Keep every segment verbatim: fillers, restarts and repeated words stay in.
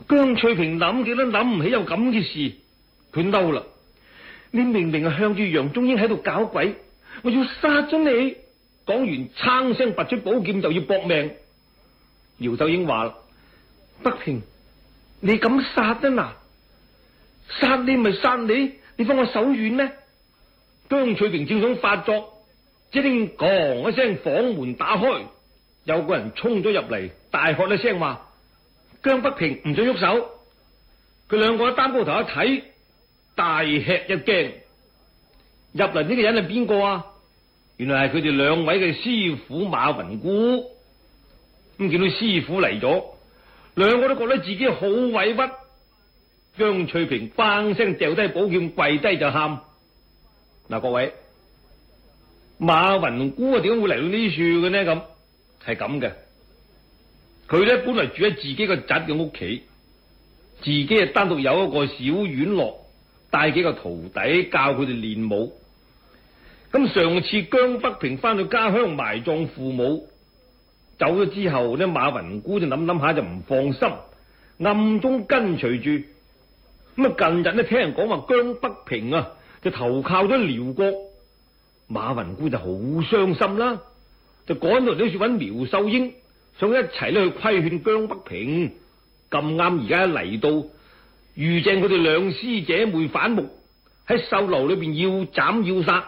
姜翠萍諗極都諗唔起有咁嘅事，佢嬲啦！你明明係向住楊中英喺度搞鬼，我要殺咗你！講完，撐聲拔出寶劍就要搏命。姚秀英話啦：北平，你敢殺啊嗱？殺你咪殺你，你放我手軟咩？姜翠萍正想發作，只聽咣一聲，房門打開，有個人衝咗入嚟，大喝一聲話：姜北平唔准喐手！佢兩個單高頭一睇，大吃一驚。入嚟呢個人係邊個啊？原來係佢哋兩位嘅師傅馬雲姑。咁見到師傅嚟咗，兩個都覺得自己好委屈。姜翠萍砰聲掉低寶劍，跪低就喊。嗱，各位，馬雲姑啊，點解會嚟到呢處嘅呢？咁係咁嘅，佢咧本來住喺自己個侄嘅屋企，自己係單獨有一個小院落，帶幾個徒弟教佢哋練武。咁上次姜北平翻到家鄉埋葬父母，走咗之後呢，馬雲姑就諗諗下就唔放心，暗中跟隨住。咁啊，近日呢，聽人講話姜北平啊就投靠咗遼國，馬雲姑就好傷心啦，就趕到呢處揾苗秀英，想一齊咧去規勸姜北平。咁啱而家一嚟到，遇正佢哋兩師姐妹反目，喺秀樓裏邊要斬要殺。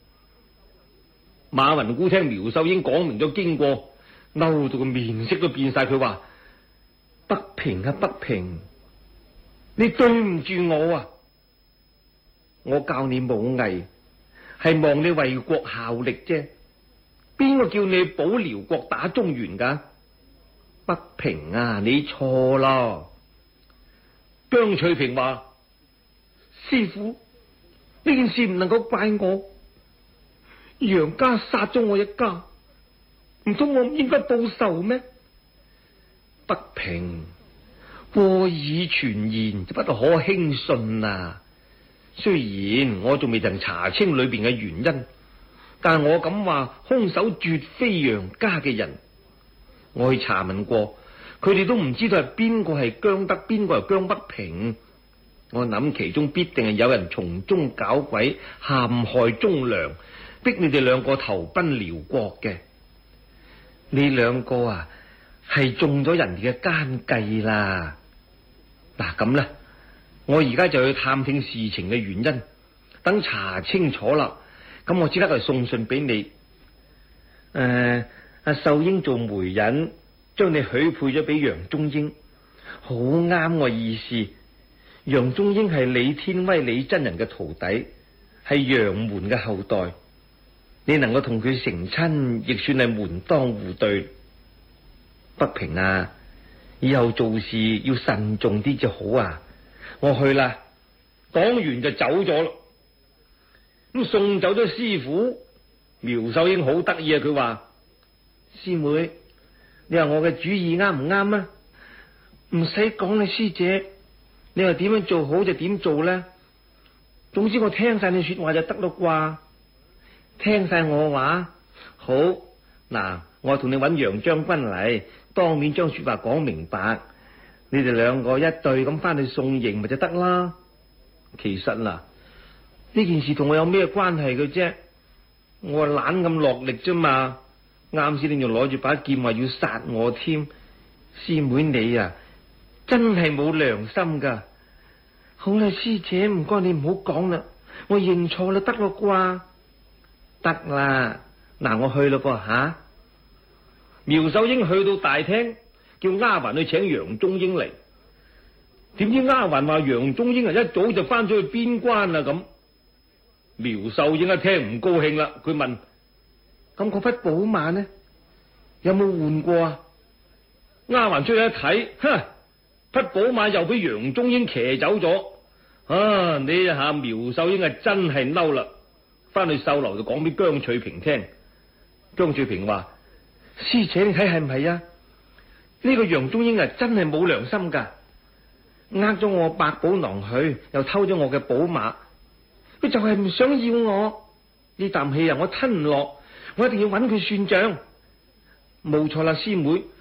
馬雲姑聽苗秀英講明咗經過，嬲到個面色都變晒。佢話：北平啊北平，你對唔住我啊！我教你武藝，係望你為國效力啫。邊個叫你保遼國打中原噶？北平啊，你錯咯！姜翠萍話：師傅，呢件事唔能夠怪我。楊家殺咗我一家，唔通我唔應該報仇咩？北平，過耳傳言就不可輕信啊！雖然我仲未曾查清裏邊嘅原因，但係我敢話兇手絕非楊家嘅人。我去查問過，佢哋都唔知道係邊個係姜德，邊個係姜北平。我諗其中必定係有人從中搞鬼，陷害忠良，逼你哋兩個投奔遼國嘅。你兩個啊，係中咗人哋嘅奸計啦。嗱咁啦，我而家就去探聽事情嘅原因，等查清楚啦，咁我即刻就送信俾你。誒、呃，阿秀英做媒人，將你許配咗俾楊中英，好啱我意思。楊中英係李天威李真人嘅徒弟，係楊門嘅後代。你能夠同佢成親，亦算係門當戶對。北平啊，以後做事要慎重啲就好啊！我去啦，講完就走咗啦。咁送走咗師傅，苗秀英好得意啊！佢話：師妹，你話我嘅主意啱唔啱啊？唔使講啦，師姐，你話點樣做好就點做啦。總之我聽晒你說話就得咯啩。聽晒我話，好嗱，我同你揾楊將軍嚟，當面將說話講明白，你哋兩個一對咁翻去送迎咪就得啦。其實嗱，呢件事同我有咩關係嘅啫？我係懶咁落力啫嘛。啱先你仲攞住把劍話要殺我添，師妹你啊，真係冇良心噶。好啦，師姐，唔該你唔好講啦，我認錯啦，得咯啩。得啦，嗱，我去咯噃吓。苗秀英去到大廳，叫丫鬟去請楊中英嚟。點知丫鬟話楊中英啊一早就翻咗去邊關啦咁。苗秀英一聽唔高興啦，佢問：咁嗰匹寶馬呢？有冇換過啊？丫鬟出去一睇，哼，匹寶馬又俾楊中英騎走咗。啊，呢一下苗秀英啊真係嬲啦。翻去秀樓就講俾姜翠萍聽。姜翠萍話：師姐你睇係唔係啊？呢個楊中英啊真係冇良心噶，呃咗我百寶囊去，又偷咗我嘅寶馬，佢就係唔想要我。呢啖氣啊我吞唔落，我一定要揾佢算賬。冇錯啦，師妹。